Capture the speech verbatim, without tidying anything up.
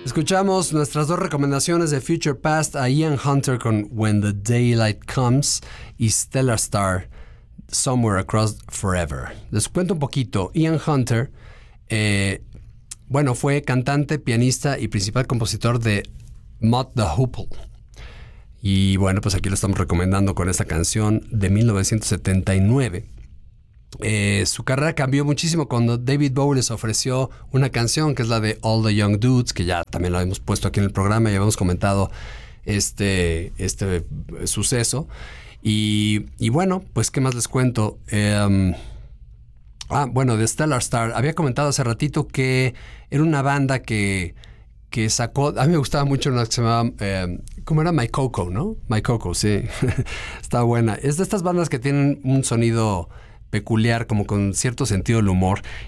Escuchamos nuestras dos recomendaciones de Future Past, a Ian Hunter con When the Daylight Comes y Stellar Star, Somewhere Across Forever. Les cuento un poquito. Ian Hunter, eh, bueno, fue cantante, pianista y principal compositor de Mott the Hoople. Y bueno, pues aquí lo estamos recomendando con esta canción de mil novecientos setenta y nueve. Eh, su carrera cambió muchísimo cuando David Bowie les ofreció una canción que es la de All the Young Dudes, que ya también lo hemos puesto aquí en el programa y habíamos comentado este, este suceso. Y, y bueno, pues qué más les cuento. Eh, ah, bueno, de Stellar Star, había comentado hace ratito que era una banda que, que sacó, a mí me gustaba mucho una que se llamaba, eh, ¿cómo era? My Coco, ¿no? My Coco, sí, está buena. Es de estas bandas que tienen un sonido peculiar, como con cierto sentido del humor.